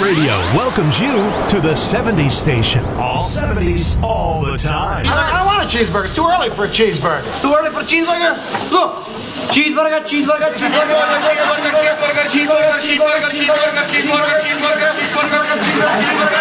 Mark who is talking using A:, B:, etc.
A: Radio welcomes you to the 70s station. All 70s, all the time.
B: I don't want a cheeseburger. It's too early for a cheeseburger. Too early for a cheeseburger? Look. Cheeseburger, cheeseburger, cheeseburger, cheeseburger, cheeseburger, cheeseburger, cheeseburger, cheeseburger, cheeseburger, cheeseburger, cheeseburger, cheeseburger, cheeseburger, cheeseburger,